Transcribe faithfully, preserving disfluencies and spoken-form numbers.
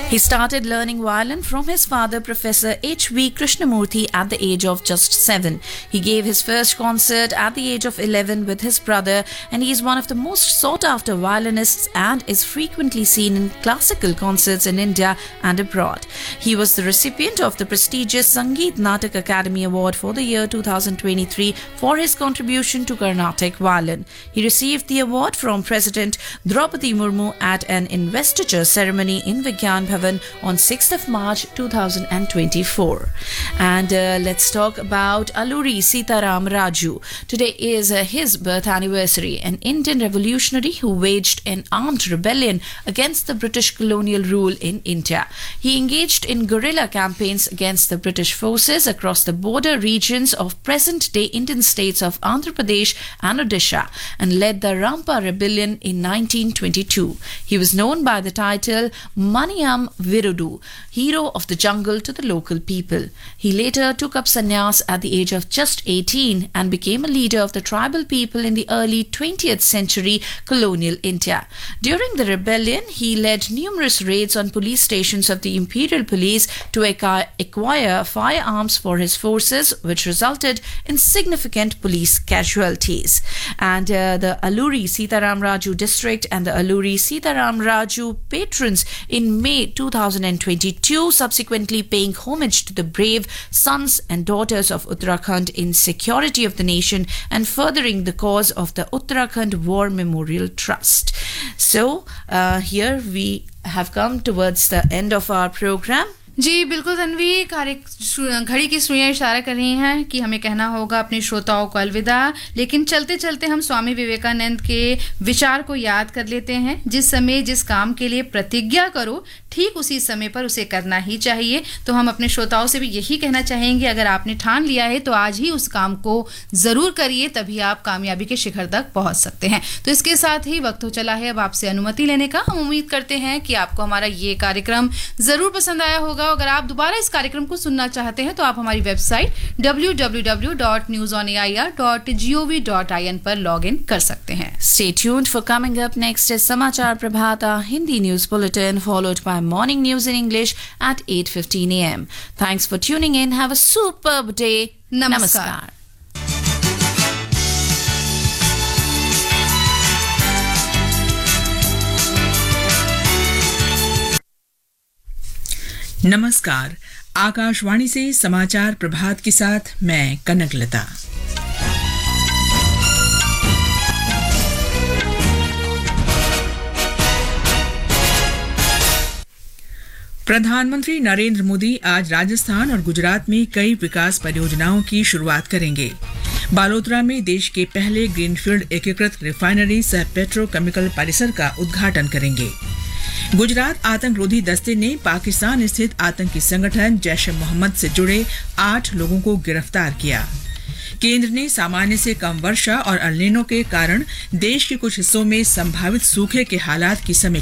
He started learning violin from his father, Professor H V Krishnamurthy, at the age of just seven. He gave his first concert at the age of eleven with his brother, and he is one of the most sought-after violinists and is frequently seen in classical concerts in India and abroad. He was the recipient of the prestigious Sangeet Natak Academy Award for the year two thousand twenty-three for his contribution to Carnatic violin. He received the award from President Draupadi Murmu at an investiture ceremony in Vigyan Bhavan on sixth of March two thousand twenty-four. And uh, let's talk about Alluri Sitaram Raju. Today is uh, his birth anniversary, an Indian revolutionary who waged an armed rebellion against the British colonial rule in India. He engaged in guerrilla campaigns against the British forces across the border regions of present-day Indian states of Andhra Pradesh and Odisha and led the Rampa Rebellion in nineteen twenty-two. He was known by the title Maniyam Virudu, hero of the jungle to the local people. He later took up sannyas at the age of just eighteen and became a leader of the tribal people in the early twentieth century colonial India. During the rebellion, he led numerous raids on police stations of the Imperial Police to acquire firearms for his forces, which resulted in significant police casualties. And uh, the Alluri Sitaram Raju district and the Alluri Sitaram Raju patrons in May two thousand twenty-two, subsequently paying homage to the brave sons and daughters of Uttarakhand in security of the nation and furthering the cause of the Uttarakhand War Memorial Trust. So, uh, here we have come towards the end of our program. जी बिल्कुल तन्वी, घड़ी की सुइयां इशारा कर रही हैं कि हमें कहना होगा अपने श्रोताओं को अलविदा, लेकिन चलते चलते हम स्वामी विवेकानंद के विचार को याद कर लेते हैं। जिस समय जिस काम के लिए प्रतिज्ञा करो, ठीक उसी समय पर उसे करना ही चाहिए। तो हम अपने श्रोताओं से भी यही कहना चाहेंगे, अगर आपने ठान लिया है तो आज ही उस काम को ज़रूर करिए, तभी आप कामयाबी के शिखर तक पहुंच सकते हैं। तो इसके साथ ही वक्त हो चला है अब आपसे अनुमति लेने का। हम उम्मीद करते हैं कि आपको हमारा ये कार्यक्रम ज़रूर पसंद आया होगा। अगर आप दोबारा इस कार्यक्रम को सुनना चाहते हैं तो आप हमारी website W W W dot news on A I R dot G O V dot I N पर लॉग इन कर सकते हैं। Stay tuned for coming up next is Samachar Prabhata Hindi News Bulletin, followed by Morning News in English at eight fifteen a m. Thanks for tuning in. Have a superb day. Namaskar. नमस्कार। आकाशवाणी से समाचार प्रभात के साथ मैं कनकलता। प्रधानमंत्री नरेंद्र मोदी आज राजस्थान और गुजरात में कई विकास परियोजनाओं की शुरुआत करेंगे। बालोतरा में देश के पहले ग्रीनफील्ड एकीकृत रिफाइनरी सह पेट्रोकेमिकल परिसर का उद्घाटन करेंगे। गुजरात आतंकरोधी दस्ते ने पाकिस्तान स्थित आतंकी संगठन जैश ए मोहम्मद से जुड़े आठ लोगों को गिरफ्तार किया। केंद्र ने सामान्य से कम वर्षा और अल नीनो के कारण देश के कुछ हिस्सों में संभावित सूखे के हालात की समीक्षा